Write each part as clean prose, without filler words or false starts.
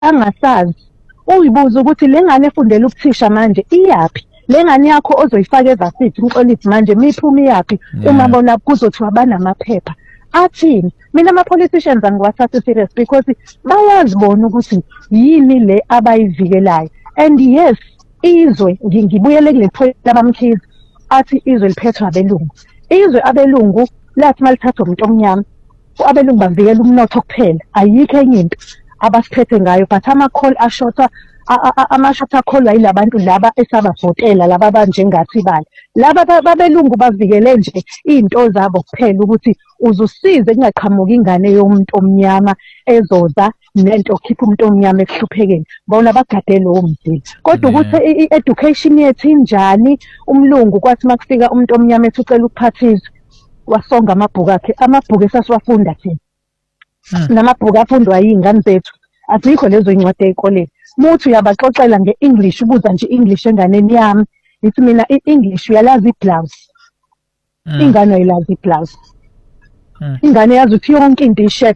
angasazi uyibuza ukuthi lengane efundela ubuthisha manje iyaphi lengane yakho ozoyifaka evasithi Mxolisi manje miphuma iyaphi uma bona kuzothiwa banamaphepha athini mina ama politicians angiwathatha serious because bayazibona ukuthi yini le abayivikelayo and yes izwe ngibuyele kule point labamkhizi athi izwe liphethwa abelungu izwe abelungu lathi malithatha umuntu omnyama abelungu bavikela umnotho kuphela ayikho enye into abasiphethe ngayo but ama-call ashota amashota akholwa yilabantu laba esabavotela laba banjengathi bala laba babelungu bavikele nje into zabo kuphela ukuthi uzusize kungaqhamuka ingane yomuntu omnyama ezoza nento khipha umuntu omnyama ekuhluphekeni bona bagade lowo mdili kodwa ukuthi i-education yethu injani umlungu kwathi makufika umuntu omnyama ethi ucela ukuphathizwa wasonga amabhuku akhe amabhuku esasiwafunda thina namabhuku afundwa yingane zethu azikho lezo incwadi ezikoleni muthi uyabaxoxela nge-English ubuza nje English enganeni yami ithi mina i-English uyalazi iblouse ingane uyalazi iblouse ingane yazi ukuthi yonke into ishet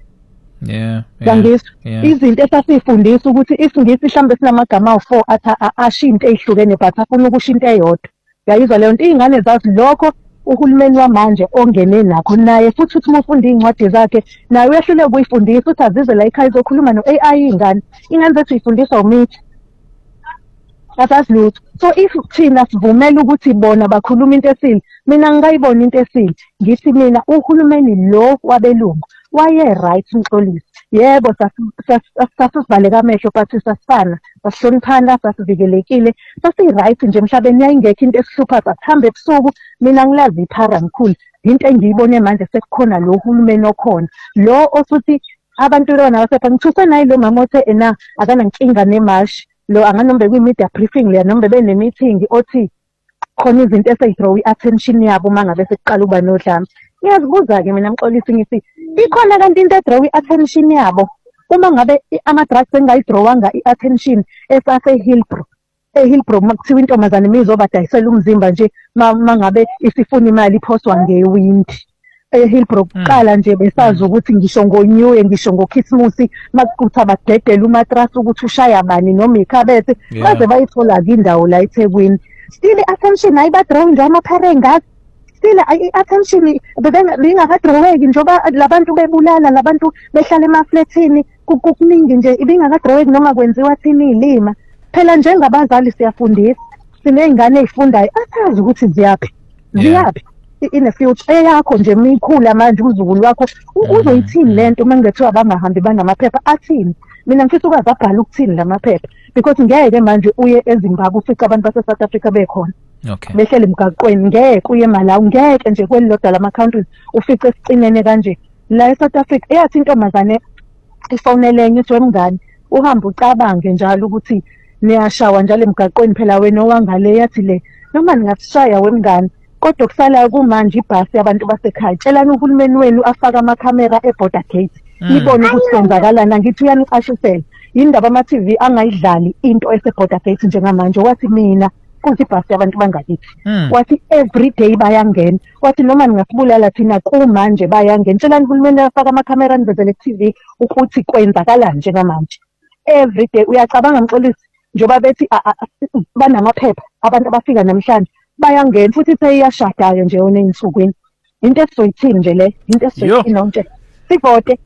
ngangizwa izinto esasifundisa ukuthi isingisi mhlambe sinamagama awu4 athi ashinto ezihlukene but afuna ukushinto eyodwa uyayizwa leyo nto ingane zazi lokho uhulumeni wamanje ongene nakho naye futhi uthi umufunda incwadi zakhe naye uyahluleka ukuyifundisa uthi azize la ekhaya izokhuluma no-AI ingane zethu ifundiswa umithi asazi lutho so if thina sivumela ukuthi bona bakhuluma into esile mina ngingayibona into esile ngithi mina uhulumeni lo wabelungu waye right Mxolisi yebo sasivale amehlo but sasifana sasihloniphana sasivikelekile sasi-right nje emhlabeni yayingekho into esihlupha sasihambe ebusuku mina ngilazi iphara ngikhulu into engiyibone manje sekukhona lo hulumeni okhona lo osuthi abantu lona basepha ngithuse naye lo mama othe ena akanankinga nemashi lo anganombe kwi-media briefing leya nombe bene-meeting othi khona izinto eseyithrow i-attention yabo uma ngabe sekuqala uba nodlame ngiyazibuza-ke mina Mxolisi ngithi ikhona kanti into edrow i-attention yabo uma ngabe ama-drugs engayidrowanga i-attention e-Hillbrow makuthiwa intombazane mizobadayisela umzimba nje mangabe isifuna imali iphoswa ngewindi e-Hillbrow kuqala nje besazi ukuthi ngisho ngo-New Year ngisho ngoKhisimusi makuthi abadedela umatrasi ukuthi ushaya bani noma ikhabethe baze bayithola-ke indawo la eThekwini still i-attention ayibadrow nje amapharengazi still i-attention bengakadroweki njengoba labantu bebulala labantu behlala emaflethini kukuningi nje ibingakadroweki noma kwenziwa thini ilima phela njengabazali siyafundisa siney'ngane ey'fundayo asazi ukuthi ziyaphi in the future eyakho nje mikhula manje uzukulu wakho uzoyithini lento uma kungethiwa bangahambi banamaphepha athini mina ngifisa ukwazi abhale ukuthini lamaphepha because ngeke manje uye eZimbabwe ufice abantu base-South Africa bekhona behlele emgaqweni ngeke uye eMalawi ngeke nje kwelilodwa lama-countries ufice esicinene kanje la e-South Africa eyathi intombazane ifonelenge ithi wemngane uhambe ucabange njalo ukuthi niyashawa njalo emgaqweni phela wena owangale yathi le noma ningasishaya wemngane kodwa kusala kumanje ibhasi yabantu basekhaya tshelani uhulumeni wenu afaka amakhamera e-border gate nibone ukuthi kwenzakalani angithi uyaniqashisela yindaba ama-TV angayidlali into ese-border gate njengamanje wathi mina kuthi ibhasi yabantu bangakithi wathi every day bayangena wathi noma ningasibulala thina kumanje bayangena tshelani uhulumeni afaka amakhamera nivezele ku-TV ukuthi kwenzakalani njengamanje every day uyacabanga Mxolisi njengoba bethi banamaphepha abantu abafika namhlanje bayangena futhi seyiyashadayo nje yona ey'nsukwini into esizoyithini nje le into esizoyithini nje sivote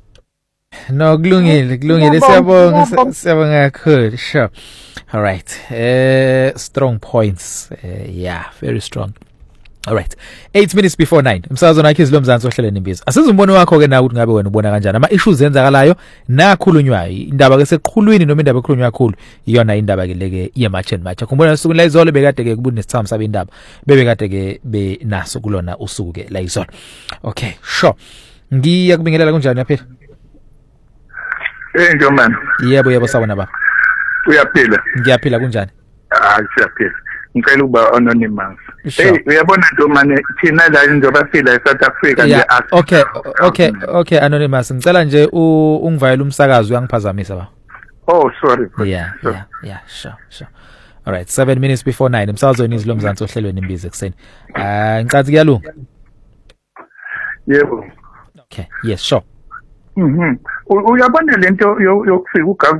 no kulungile siyabonga kakhulu sure all right strong points yeah very strong all right 8 minutes before 9 umsakazo nakho izilo Mzansi ohleleni imbizo asizumbono wakho ke na ukuthi ngabe wena ubona kanjani ama issues enzakalayo nakhulunywayo indaba ke seqhulwini noma indaba ekhulunywa kakhulu iyona indaba ke leke yematch and match khumbula usuku la izolo bekade ke kubuthi nesithamu sabe indaba bebekade ke benaso kulona usuku ke la izolo okay sure ngiyakubingelela kunjani yaphela Njoman yebo sawona baba uyaphila ngiyaphila kunjani siyaphila ngicela ukuba anonymous uyabona Ntomane thina la njengoba sila eSouth Africa nje okay anonymous ngicela nje ungivayela umsakazo uyangiphazamisa ba oh sorry yeah sure all right 7 minutes before 9 umsakazo izilo Mzansi ohlelweni imbizo ekseni ngicathi kuyalunga yebo okay yes sure uyabona lento yokufika